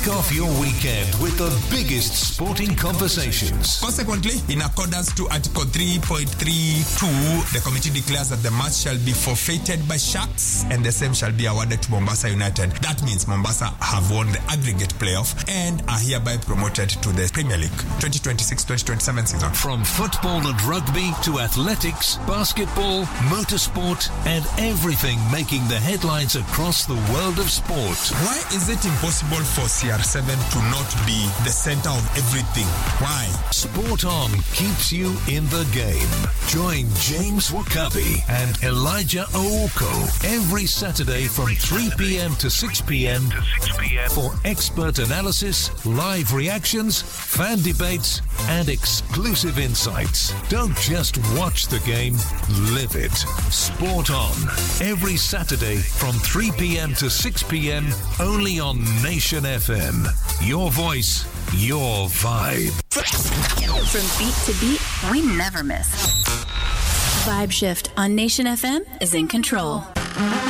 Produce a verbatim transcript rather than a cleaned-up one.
Kick off your weekend with the biggest sporting conversations. Consequently, in accordance to Article three point three two, the committee declares that the match shall be forfeited by Sharks and the same shall be awarded to Mombasa United. That means Mombasa have won the aggregate playoff and are hereby promoted to the Premier League twenty twenty-six twenty twenty-seven season. From football and rugby to athletics, basketball, motorsport, and everything making the headlines across the world of sport. Why is it impossible for C R seven to not be the center of everything? Why? Sport On keeps you in the game. Join James Wakabi and Elijah Ooko every Saturday from three p.m. to six p.m. for expert analysis, live reactions, fan debates, and exclusive insights. Don't just watch the game, live it. Sport On every Saturday from three p.m. to six p.m. only on Nation F M. Your voice, your vibe. From beat to beat, we never miss. Vibe Shift on Nation F M is in control.